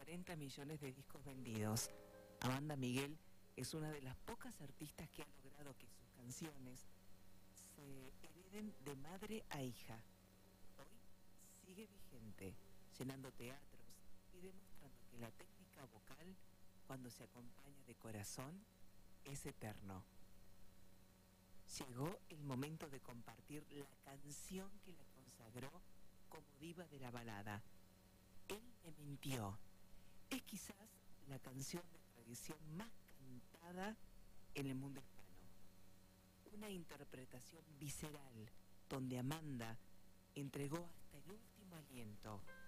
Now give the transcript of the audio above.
40 millones de discos vendidos. Amanda Miguel es una de las pocas artistas que ha logrado que sus canciones se hereden de madre a hija. Hoy sigue vigente, llenando teatros y demostrando que la técnica vocal, cuando se acompaña de corazón, es eterno. Llegó el momento de compartir la canción que la consagró como diva de la balada. Él me mintió. Es quizás la canción de tradición más cantada en el mundo hispano. Una interpretación visceral donde Amanda entregó hasta el último aliento.